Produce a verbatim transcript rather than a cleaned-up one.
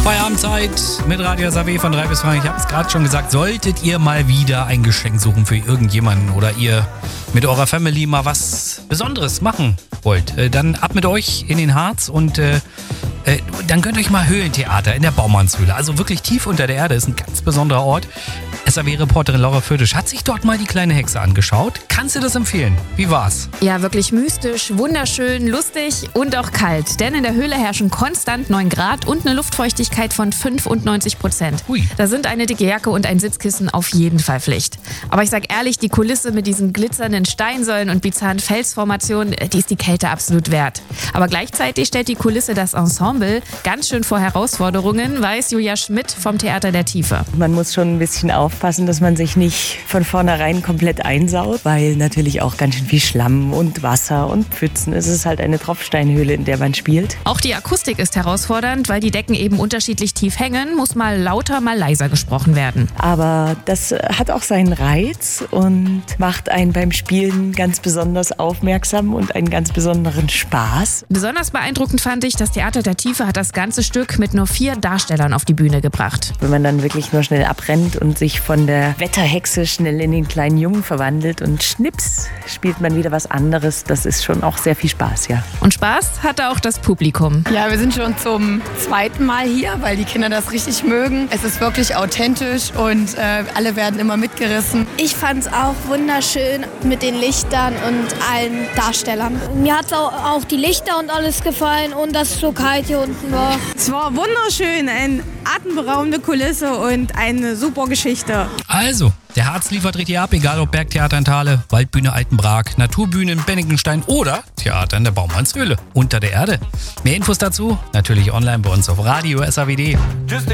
Feierabendzeit mit Radio S A W von drei bis fünf. Ich habe es gerade schon gesagt, solltet ihr mal wieder ein Geschenk suchen für irgendjemanden oder ihr mit eurer Family mal was Besonderes machen wollt, dann ab mit euch in den Harz und äh, äh, dann gönnt euch mal Höhlentheater in der Baumannshöhle. Also wirklich tief unter der Erde, ist ein ganz besonderer Ort. S A W-Reporterin Laura Fürdisch hat sich dort mal die kleine Hexe angeschaut. Kannst du das empfehlen? Wie war's? Ja, wirklich mystisch, wunderschön, lustig und auch kalt. Denn in der Höhle herrschen konstant neun Grad und eine Luftfeuchtigkeit von fünfundneunzig Prozent. Ui. Da sind eine dicke Jacke und ein Sitzkissen auf jeden Fall Pflicht. Aber ich sag ehrlich, die Kulisse mit diesen glitzernden Steinsäulen und bizarren Felsformationen, die ist die Kälte absolut wert. Aber gleichzeitig stellt die Kulisse das Ensemble ganz schön vor Herausforderungen, weiß Julia Schmidt vom Theater der Tiefe. Man muss schon ein bisschen aufpassen, dass man sich nicht von vornherein komplett einsaut, weil natürlich auch ganz schön viel Schlamm und Wasser und Pfützen. Es ist halt eine Tropfsteinhöhle, in der man spielt. Auch die Akustik ist herausfordernd, weil die Decken eben unterschiedlich tief hängen, muss mal lauter, mal leiser gesprochen werden. Aber das hat auch seinen Reiz und macht einen beim Spielen ganz besonders aufmerksam und einen ganz besonderen Spaß. Besonders beeindruckend fand ich, das Theater der Tiefe hat das ganze Stück mit nur vier Darstellern auf die Bühne gebracht. Wenn man dann wirklich nur schnell abrennt und sich von der Wetterhexe schnell in den kleinen Jungen verwandelt und schnips, spielt man wieder was anderes. Das ist schon auch sehr viel Spaß, ja. Und Spaß hatte auch das Publikum. Ja, wir sind schon zum zweiten Mal hier, weil die Kinder das richtig mögen. Es ist wirklich authentisch und äh, alle werden immer mitgerissen. Ich fand es auch wunderschön mit den Lichtern und allen Darstellern. Mir hat auch, auch die Lichter und alles gefallen und dass es so kalt hier unten war. Es war wunderschön, eine atemberaubende Kulisse und eine super Geschichte. Also, der Harz liefert richtig ab, egal ob Bergtheater in Thale, Waldbühne Altenbrak, Naturbühne in Bennigenstein oder Theater in der Baumannshöhle unter der Erde. Mehr Infos dazu natürlich online bei uns auf Radio S A W D. Tschüss.